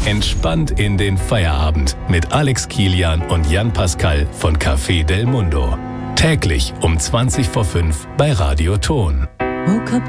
entspannt in den Feierabend mit Alex Kilian und Jan Pascal von Café Del Mundo. Täglich um 5:20 bei Radio Ton.